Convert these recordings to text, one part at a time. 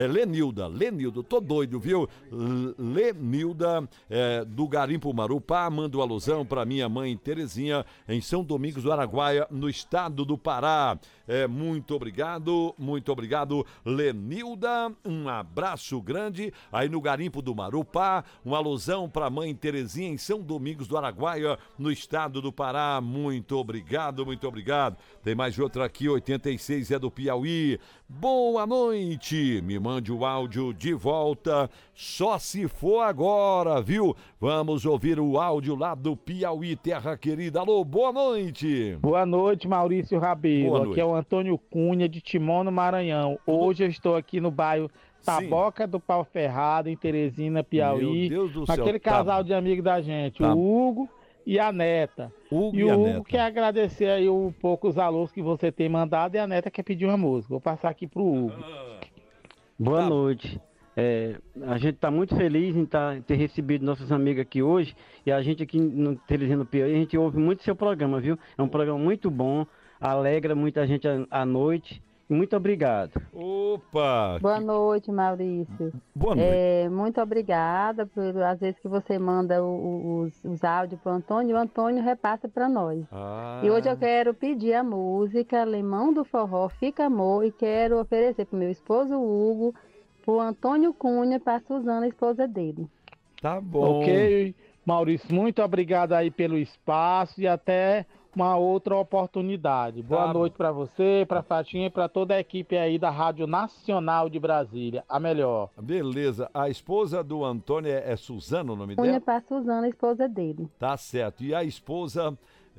Lenilda, tô doido, viu? Lenilda, do Garimpo Marupá, mando alusão pra minha mãe Terezinha, em São Domingos do Araguaia, no estado do Pará. Muito obrigado, Lenilda, um abraço grande, aí no Garimpo do Marupá, uma alusão pra mãe Terezinha, em São Domingos do Araguaia, no estado do Pará. Muito obrigado. Tem mais outra aqui, 86, é do Piauí. Boa noite, me mande o áudio de volta, só se for agora, viu? Vamos ouvir o áudio lá do Piauí, terra querida. Alô, boa noite. Boa noite, Maurício Rabelo. Aqui é o Antônio Cunha, de Timon, no Maranhão. Hoje eu estou aqui no bairro Taboca do Pau Ferrado, em Teresina, Piauí. Meu Deus do céu. Aquele casal de amigos da gente, o Hugo e a Neta. Hugo e o Hugo quer agradecer aí um pouco os alôs que você tem mandado, e a Neta quer pedir uma música. Vou passar aqui pro Hugo. Boa noite. A gente está muito feliz em ter recebido nossos amigos aqui hoje, e a gente aqui no Teresina Piauí, a gente ouve muito seu programa, viu? É um programa muito bom, alegra muita gente à noite. Muito obrigado. Opa! Boa noite, Maurício. Boa noite. Muito obrigada por às vezes que você manda os áudios para o Antônio, e o Antônio repassa para nós. E hoje eu quero pedir a música Limão do Forró, Fica Amor, e quero oferecer para o meu esposo Hugo, para o Antônio Cunha e para a Suzana, a esposa dele. Tá bom. Ok, Maurício, muito obrigado aí pelo espaço e até uma outra oportunidade. Boa noite para você, para Fatinha e para toda a equipe aí da Rádio Nacional de Brasília, a melhor. Beleza, a esposa do Antônio é Suzana o nome Cunha dela? para Suzana, a esposa dele. Tá certo, e a esposa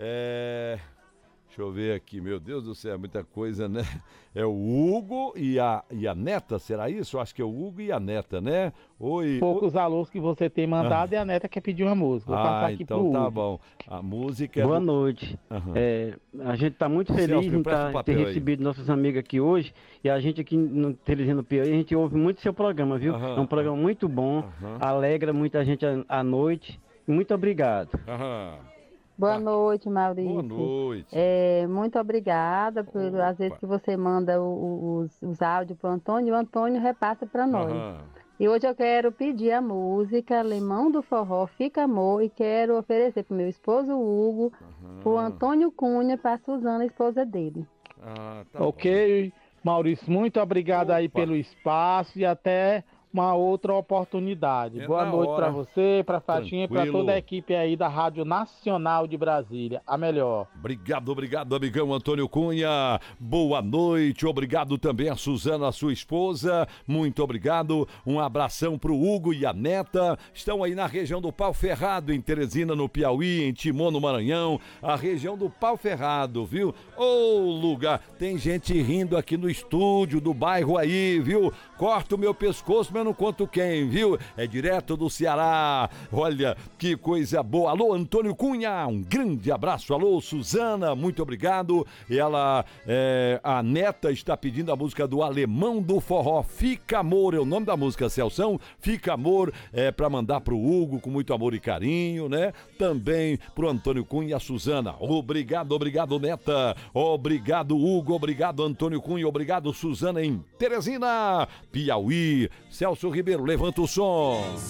deixa eu ver aqui, meu Deus do céu, é muita coisa, né? É o Hugo e a Neta, será isso? Eu acho que é o Hugo e a Neta, né? Oi. Poucos alôs que você tem mandado, e a Neta quer pedir uma música. Vou passar aqui então pro Hugo. tá bom. A música Boa noite. A gente está muito feliz em ter recebido nossos amigos aqui hoje, e a gente aqui no Teresina Piauí, a gente ouve muito seu programa, viu? É um programa muito bom, alegra muita gente à noite. Muito obrigado. Boa noite, Maurício. Boa noite. Muito obrigada por às vezes que você manda os áudios para o Antônio, e o Antônio repassa para nós. E hoje eu quero pedir a música Limão do Forró, Fica Amor, e quero oferecer para o meu esposo Hugo, para o Antônio Cunha e para a Suzana, a esposa dele. Ok, Maurício, muito obrigado aí pelo espaço e até uma outra oportunidade. Boa noite para você, para Fatinha e para toda a equipe aí da Rádio Nacional de Brasília, a melhor. Obrigado, amigão Antônio Cunha. Boa noite, obrigado também a Suzana, a sua esposa. Muito obrigado. Um abração pro Hugo e a Neta. Estão aí na região do Pau Ferrado, em Teresina, no Piauí, em Timon, no Maranhão. A região do Pau Ferrado, viu? Ô, lugar, tem gente rindo aqui no estúdio do bairro aí, viu? Corta o meu pescoço, mas não conto quem, viu? É direto do Ceará. Olha, que coisa boa. Alô, Antônio Cunha, um grande abraço. Alô, Suzana, muito obrigado. Ela, a Neta está pedindo a música do Alemão do Forró, Fica Amor, é o nome da música, Celção. Fica Amor, para mandar pro Hugo com muito amor e carinho, né? Também pro Antônio Cunha e a Suzana. Obrigado, Neta. Obrigado, Hugo. Obrigado, Antônio Cunha. Obrigado, Suzana, em Teresina, Piauí. Celso Ribeiro, levanta o som.